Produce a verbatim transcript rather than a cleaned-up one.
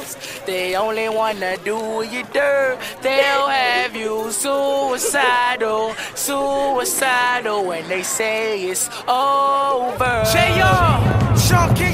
cause they only wanna do you dirt. They'll have you suicidal, suicidal when they say it's over. J R, Sean King.